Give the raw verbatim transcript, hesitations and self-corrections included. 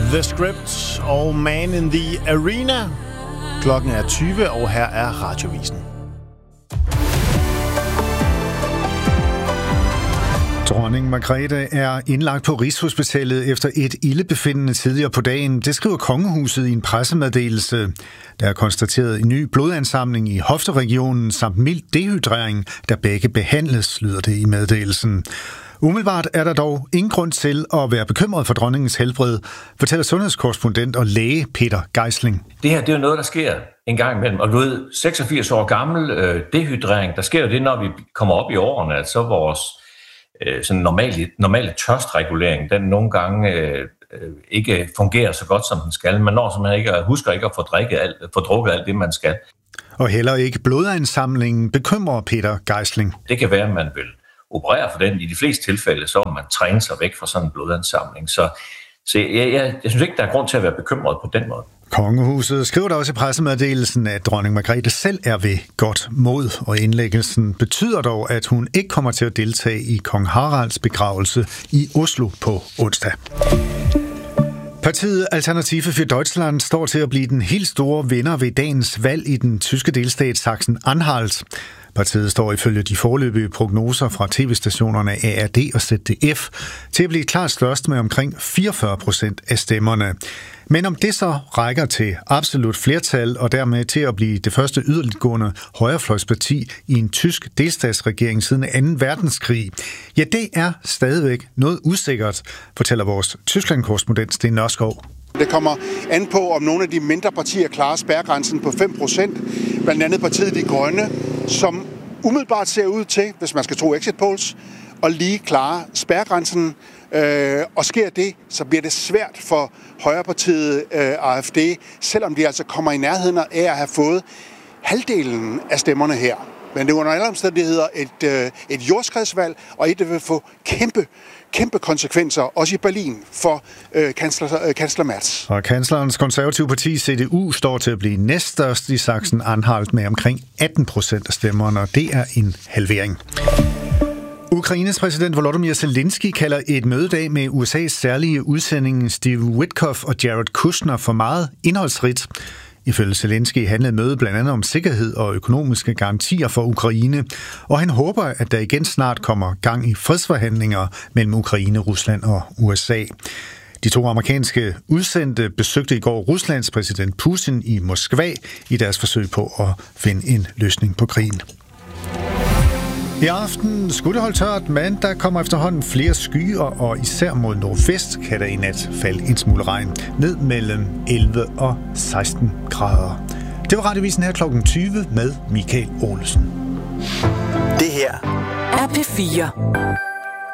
The Script og Man in the Arena. Klokken er tyve, og her er Radiovisen. Dronning Margrethe er indlagt på Rigshospitalet efter et ildebefindende tidligere på dagen. Det skriver kongehuset i en pressemeddelelse. Der er konstateret en ny blodansamling i hofteregionen samt mild dehydrering, der begge behandles, lyder det i meddelelsen. Umiddelbart er der dog ingen grund til at være bekymret for dronningens helbred, fortæller sundhedskorrespondent og læge Peter Geisling. Det her det er jo noget, der sker en gang imellem. Og du ved, seksogfirs år gammel øh, dehydrering, der sker jo det, når vi kommer op i årene, at så vores øh, sådan normale, normale tørstregulering, den nogle gange øh, ikke fungerer så godt, som den skal. Man når simpelthen ikke, husker ikke at få, drikke alt, få drukket alt det, man skal. Og heller ikke blodansamlingen bekymrer Peter Geisling. Det kan være, at man vil operere for den. I de fleste tilfælde, så må man træne sig væk fra sådan en blodansamling. Så, så jeg, jeg, jeg synes ikke, der er grund til at være bekymret på den måde. Kongehuset skriver der også i pressemeddelelsen, at dronning Margrethe selv er ved godt mod, og indlæggelsen betyder dog, at hun ikke kommer til at deltage i kong Haralds begravelse i Oslo på onsdag. Partiet Alternative für Deutschland står til at blive den helt store vinder ved dagens valg i den tyske delstat Sachsen-Anhalt. Partiet står ifølge de foreløbige prognoser fra tv-stationerne A R D og Z D F til at blive klart størst med omkring fireogfyrre procent af stemmerne. Men om det så rækker til absolut flertal og dermed til at blive det første yderligtgående højrefløjsparti i en tysk delstatsregering siden anden verdenskrig, ja, det er stadigvæk noget usikkert, fortæller vores Tyskland-korrespondent Sten Nørskov. Det kommer an på, om nogle af de mindre partier klarer spærregrænsen på fem procent, blandt andet partiet De Grønne, som umiddelbart ser ud til, hvis man skal tro exit polls, at lige klare spærregrænsen. Øh, og sker det, så bliver det svært for højrepartiet øh, A F D, selvom de altså kommer i nærheden af at have fået halvdelen af stemmerne her. Men det er under alle omstændigheder et, øh, et jordskredsvalg, og et, der vil få kæmpe, kæmpe konsekvenser, også i Berlin, for øh, kansler, øh, kansler Merz. Og kanslerens konservative parti C D U står til at blive næststørst i Sachsen-Anhalt med omkring atten procent af stemmerne, og det er en halvering. Ukraines præsident Volodymyr Zelensky kalder et mødedag med U S A's særlige udsending Steve Witkoff og Jared Kushner for meget indholdsrigt. Ifølge Zelensky handlede mødet blandt andet om sikkerhed og økonomiske garantier for Ukraine, og han håber, at der igen snart kommer gang i fredsforhandlinger mellem Ukraine, Rusland og U S A. De to amerikanske udsendte besøgte i går Ruslands præsident Putin i Moskva i deres forsøg på at finde en løsning på krigen. I aften skulle det holde tørt, men der kommer efterhånden flere skyer, og især mod nordvest kan der i nat falde en smule regn. Ned mellem elleve og seksten grader. Det var Radiovisen her klokken tyve med Michael Olesen. Det her er P fire.